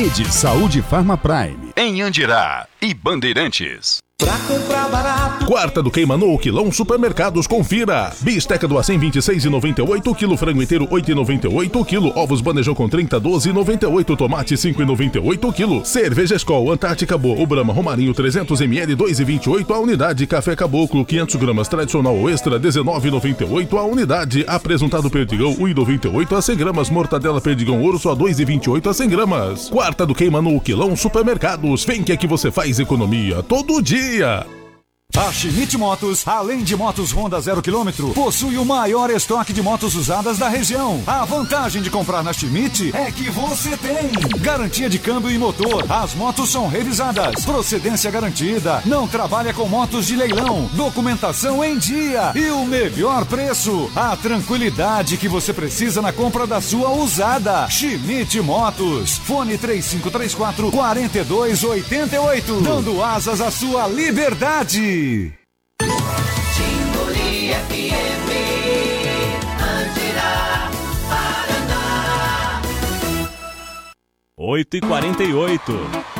Rede Saúde Farma Prime, em Andirá e Bandeirantes. Pra comprar barato. Quarta do Queima-No, o Quilão Supermercados, confira. Bisteca do Acém, 26,98, quilo frango inteiro, 8,98, quilo ovos bandejão com 30, 12,98, tomate, 5,98, quilo. Cerveja Skol, Antártica Boa, o Brahma Romarinho, 300 ml, 2,28 a unidade. Café Caboclo, 500 gramas, tradicional ou extra, 19,98 a unidade. Apresentado Perdigão, 1,98 a 100 gramas. Mortadela Perdigão Ouro, só 2,28 a 100 gramas. Quarta do Queima-No, o Quilão Supermercados. Vem que aqui você faz economia todo dia. A Schmidt Motos, além de motos Honda 0 km, possui o maior estoque de motos usadas da região. A vantagem de comprar na Schmidt é que você tem garantia de câmbio e motor, as motos são revisadas, procedência garantida, não trabalha com motos de leilão, documentação em dia e o melhor preço. A tranquilidade que você precisa na compra da sua usada. Schmidt Motos, fone 3534-4288, dando asas à sua liberdade. Timburi FM, Andirá, Paraná. 8h48.